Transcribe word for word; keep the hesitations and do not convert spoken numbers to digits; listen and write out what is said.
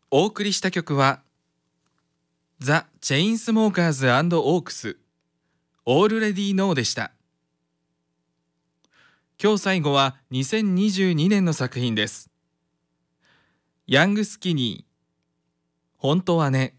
お送りした曲はザ・チェインスモーカーズ&オークスオールレディーノーでした。今日最後はにせんにじゅうにねんの作品です。ヤングスキニー、本当はね。